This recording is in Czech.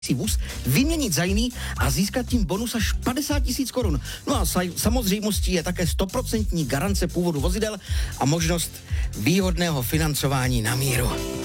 si vůz vyměnit za jiný a získat tím bonus až 50 000 korun. No a samozřejmostí je také 100% garance původu vozidel a možnost výhodného financování na míru.